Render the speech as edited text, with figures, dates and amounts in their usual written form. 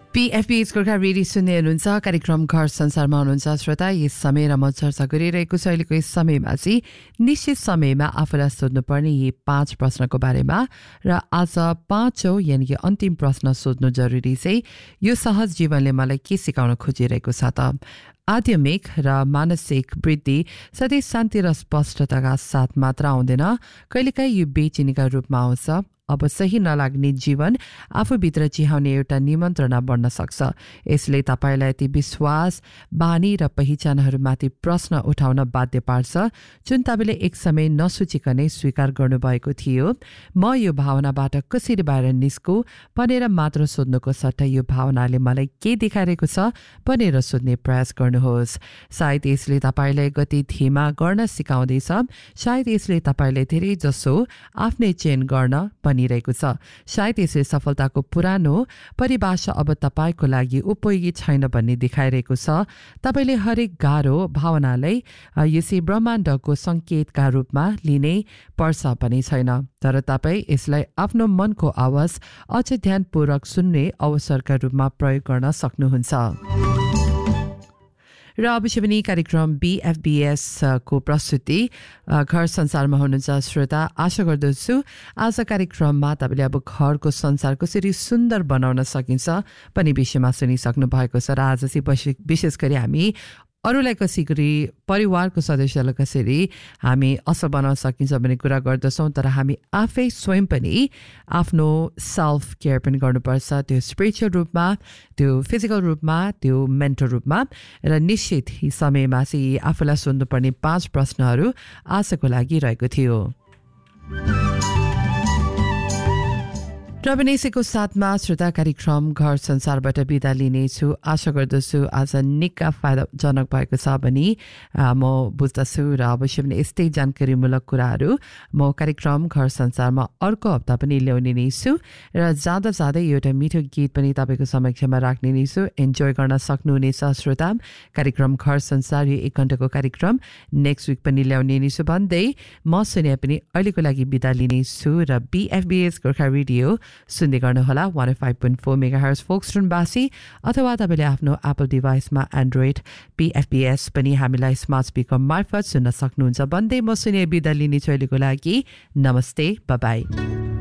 PFB's Gorkha radio सुन्दै हुनुहुन्छ कार्यक्रम घर संसारमा हुनुहुन्छ श्रोता यस समय र म चर्चा गरिरहेको छु अहिलेको यस समयमा चाहिँ निश्चित समयमा आफूलाई सोध्नुपर्ने यी 5 प्रश्नको बारेमा र आज 5औं यानि कि अन्तिम प्रश्न सोध्नु जरुरी चाहिँ यो सहज जीवनले मलाई के सिकाउन खोजिरहेको छ त आध्यात्मिक र मानसिक वृद्धि सधैँ शान्ति र स्पष्टताका साथ मात्र आउँदैन कहिलेकाहीँ यो बेचिनीका रूपमा आउँछ अब सही नलाग्ने जीवन आफूभित्र चिहाउने एउटा निमन्त्रणा बन्न सक्छ यसले तपाईलाई ती विश्वास बानी र पहिचानहरूमाथि प्रश्न उठाउन बाध्य पार्छ जुन तपाईले एक समय नसोचिकनै स्वीकार गर्नुभएको थियो म यो भावनाबाट कसरी बाहिर निस्कु भनेर मात्र सोध्नुको सट्टा यो भावनाले मलाई के देखाइरहेको छ भनेर सोध्ने प्रयास गर्नुहोस् सायद यसले तपाईलाई गति धीमा गर्न सिकाउँदैछ सायद यसले तपाईलाई धेरै जसो आफ्नै चयन गर्न रहेको छ सायद यसले सफलताको पुरानो परिभाषा अब तपाईको लागि उपयोगी छैन भन्ने देखाइरहेको छ तपाईले हरेक गाह्रो भावनालाई यसै ब्रह्माण्डको संकेतका रूपमा लिनै पर्छ पनि छैन तर तपाई यसलाई आफ्नो मनको आवाज अझ ध्यानपूर्वक सुन्ने अवसरका रूपमा प्रयोग गर्न सक्नुहुन्छ र अवश्य पनि कार्यक्रम BFBS को प्रस्तुति घर संसारमा हुनुहुन्छ श्रोता आशा गर्दछु आज कार्यक्रममा तपाईले अब घरको संसार कसरी सुन्दर बनाउन सकिन्छ पनि विषयमा सुनिसक्नु भएको छ र आज चाहिँ विशेष गरी हामी अरूलाई कसरी परिवारको सदस्यलाई कसरी हामी असल बनाउन सकिन्छ भन्ने कुरा गर्दछौँ तर हामी आफै स्वयं पनि आफ्नो सेल्फ केयर पनि गर्नुपर्छ त्यो स्पिरिचुअल रूपमा त्यो फिजिकल रूपमा त्यो मेन्टल रूपमा र निश्चित समयमा चाहिँ आफूलाई सोध्नुपर्ने 5 प्रश्नहरू आजको लागि रहेको थियो र पनि यसैको साथमा श्रोता कार्यक्रम घर संसारबाट बिदा लिनेछु आशा गर्दछु आज निकै फाइदाजनक भएको छ भनी म बुझ्दछु र अवश्य पनि यस्तै जानकारीमूलक कुराहरू म कार्यक्रम घर संसारमा अर्को हप्ता पनि ल्याउने नै छु र जाँदा जाँदै एउटा मिठो गीत पनि तपाईको समक्षमा राख्ने नै छु एन्जोय गर्न सक्नुहुनेछ श्रोता कार्यक्रम घर संसार यो 1 घण्टाको कार्यक्रम नेक्स्ट विक पनि ल्याउने नै छु भन्दै म सोनिया पनि अहिलेको लागि बिदा लिने छु र BFBS गोर्खा रेडियो सुन्दै गर्नुहोला 105.4 मेगाहर्ज फोक्सटोनवासी अथवा तपाईले आफ्नो एप्पल डिभाइसमा एन्ड्रोइड BFBS पनि हामीलाई स्मार्ट स्पिकर मार्फत सुन्न सक्नुहुन्छ भन्दै म सुने बिदा लिने छु अहिलेको लागि नमस्ते बाइ बाइ